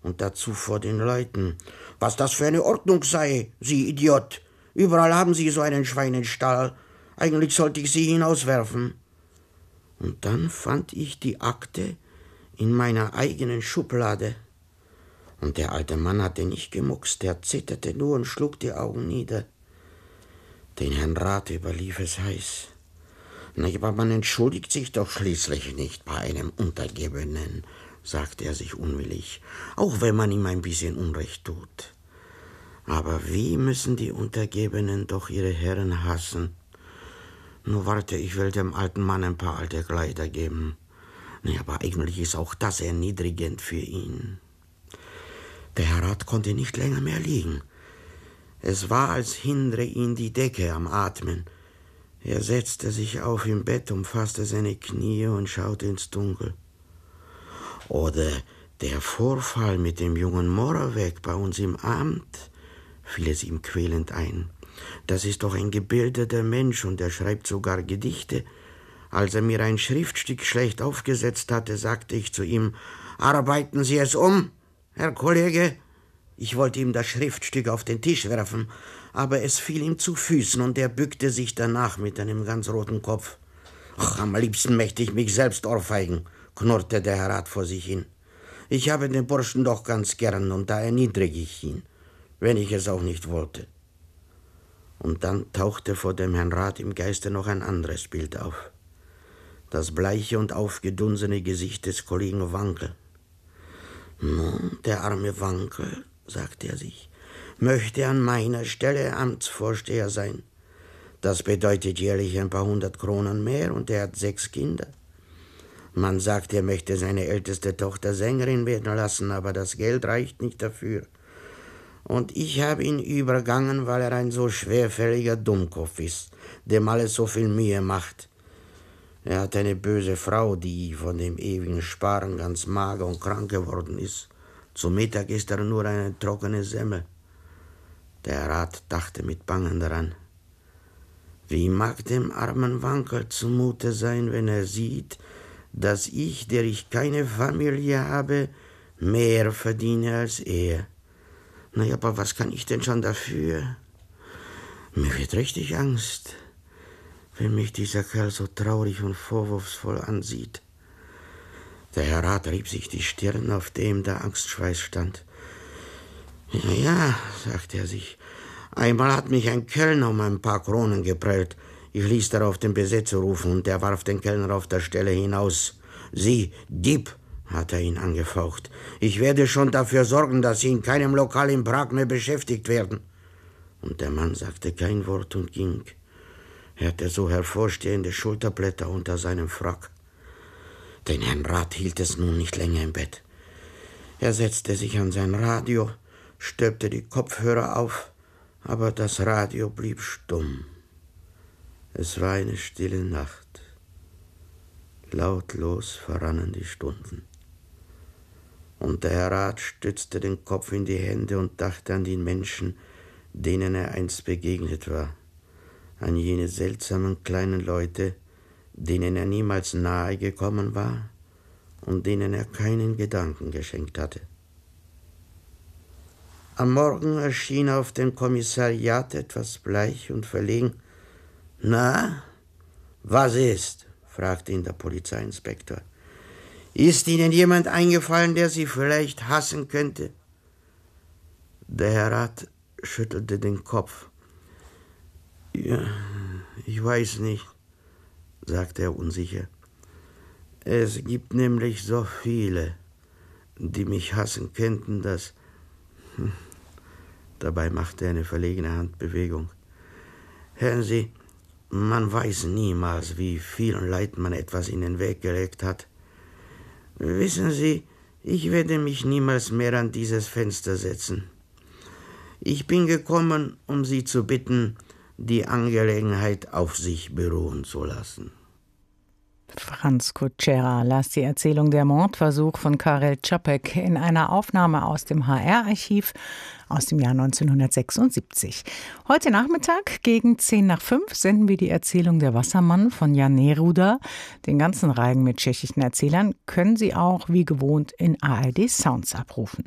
Und dazu vor den Leuten. Was das für eine Ordnung sei, Sie Idiot. Überall haben Sie so einen Schweinestall. Eigentlich sollte ich Sie hinauswerfen. Und dann fand ich die Akte in meiner eigenen Schublade. Und der alte Mann hatte nicht gemuckst, der zitterte nur und schlug die Augen nieder. Den Herrn Rat überlief es heiß. Na, aber man entschuldigt sich doch schließlich nicht bei einem Untergebenen, sagte er sich unwillig, auch wenn man ihm ein bisschen Unrecht tut. Aber wie müssen die Untergebenen doch ihre Herren hassen? Nur warte, ich will dem alten Mann ein paar alte Kleider geben. Nee, aber eigentlich ist auch das erniedrigend für ihn. Der Herr Rat konnte nicht länger mehr liegen. Es war, als hindere ihn die Decke am Atmen. Er setzte sich auf im Bett, umfasste seine Knie und schaute ins Dunkel. Oder der Vorfall mit dem jungen Moravec bei uns im Amt, fiel es ihm quälend ein. Das ist doch ein gebildeter Mensch und er schreibt sogar Gedichte. Als er mir ein Schriftstück schlecht aufgesetzt hatte, sagte ich zu ihm, »Arbeiten Sie es um, Herr Kollege?« Ich wollte ihm das Schriftstück auf den Tisch werfen, aber es fiel ihm zu Füßen und er bückte sich danach mit einem ganz roten Kopf. »Ach, am liebsten möchte ich mich selbst ohrfeigen«, knurrte der Herr Rat vor sich hin. »Ich habe den Burschen doch ganz gern und da erniedrige ich ihn, wenn ich es auch nicht wollte.« Und dann tauchte vor dem Herrn Rat im Geiste noch ein anderes Bild auf. Das bleiche und aufgedunsene Gesicht des Kollegen Wankel. »Nun, der arme Wankel«, sagte er sich, »möchte an meiner Stelle Amtsvorsteher sein. Das bedeutet jährlich ein paar 100 Kronen mehr und er hat 6 Kinder. Man sagt, er möchte seine älteste Tochter Sängerin werden lassen, aber das Geld reicht nicht dafür. Und ich habe ihn übergangen, weil er ein so schwerfälliger Dummkopf ist, dem alles so viel Mühe macht. Er hat eine böse Frau, die von dem ewigen Sparen ganz mager und krank geworden ist. Zum Mittag isst er nur eine trockene Semmel.« Der Rat dachte mit Bangen daran. Wie mag dem armen Wankel zumute sein, wenn er sieht, dass ich, der ich keine Familie habe, mehr verdiene als er. Na ja, aber was kann ich denn schon dafür? Mir wird richtig Angst, wenn mich dieser Kerl so traurig und vorwurfsvoll ansieht. Der Herr Rat rieb sich die Stirn, auf dem der Angstschweiß stand. Ja, sagte er sich, einmal hat mich ein Kellner um ein paar Kronen geprellt. Ich ließ darauf den Besetzer rufen und der warf den Kellner auf der Stelle hinaus. »Sie, Dieb«, hat er ihn angefaucht. »Ich werde schon dafür sorgen, dass Sie in keinem Lokal in Prag mehr beschäftigt werden.« Und der Mann sagte kein Wort und ging. Er hatte so hervorstehende Schulterblätter unter seinem Frack. Den Herrn Rat hielt es nun nicht länger im Bett. Er setzte sich an sein Radio, stöpte die Kopfhörer auf, aber das Radio blieb stumm. Es war eine stille Nacht. Lautlos verrannen die Stunden. Und der Herr Rat stützte den Kopf in die Hände und dachte an die Menschen, denen er einst begegnet war, an jene seltsamen kleinen Leute, denen er niemals nahe gekommen war und denen er keinen Gedanken geschenkt hatte. Am Morgen erschien er auf dem Kommissariat etwas bleich und verlegen. »Na, was ist?« fragte ihn der Polizeiinspektor. »Ist Ihnen jemand eingefallen, der Sie vielleicht hassen könnte?« Der Herr Rat schüttelte den Kopf. »Ja, ich weiß nicht«, sagte er unsicher. »Es gibt nämlich so viele, die mich hassen könnten, dass...« Dabei machte er eine verlegene Handbewegung. »Hören Sie, man weiß niemals, wie vielen Leuten man etwas in den Weg gelegt hat. Wissen Sie, ich werde mich niemals mehr an dieses Fenster setzen. Ich bin gekommen, um Sie zu bitten, die Angelegenheit auf sich beruhen zu lassen.« Franz Kutschera las die Erzählung Der Mordversuch von Karel Čapek in einer Aufnahme aus dem HR-Archiv aus dem Jahr 1976. Heute Nachmittag gegen 5:10 senden wir die Erzählung Der Wassermann von Jan Neruda. Den ganzen Reigen mit tschechischen Erzählern können Sie auch wie gewohnt in ARD Sounds abrufen.